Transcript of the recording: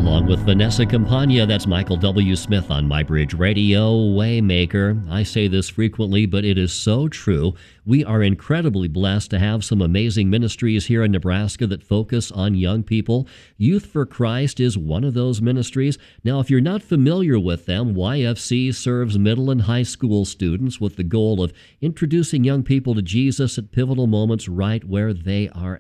Along with Vanessa Campagna, that's Michael W. Smith on MyBridge Radio, Waymaker. I say this frequently, but it is so true. We are incredibly blessed to have some amazing ministries here in Nebraska that focus on young people. Youth for Christ is one of those ministries. Now, if you're not familiar with them, YFC serves middle and high school students with the goal of introducing young people to Jesus at pivotal moments right where they are